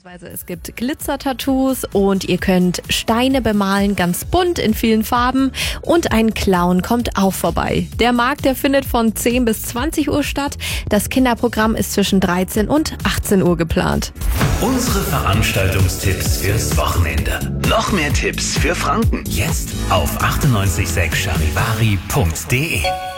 Es gibt Glitzer-Tattoos und ihr könnt Steine bemalen, ganz bunt in vielen Farben. Und ein Clown kommt auch vorbei. Der Markt, der findet von 10 bis 20 Uhr statt. Das Kinderprogramm ist zwischen 13 und 18 Uhr geplant. Unsere Veranstaltungstipps fürs Wochenende. Noch mehr Tipps für Franken. Jetzt auf 986charivari.de.